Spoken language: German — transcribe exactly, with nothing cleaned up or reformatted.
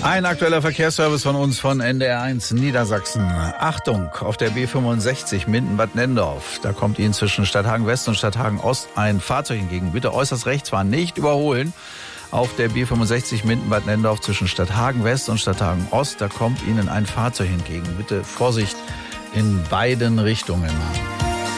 Ein aktueller Verkehrsservice von uns von N D R eins Niedersachsen. Achtung, auf der B fünfundsechzig Minden-Bad Nendorf. Da kommt Ihnen zwischen Stadthagen West und Stadthagen Ost ein Fahrzeug entgegen. Bitte äußerst rechts fahren, nicht überholen. Auf der B fünfundsechzig Minden-Bad Nendorf zwischen Stadthagen West und Stadthagen Ost, da kommt Ihnen ein Fahrzeug entgegen. Bitte Vorsicht in beiden Richtungen.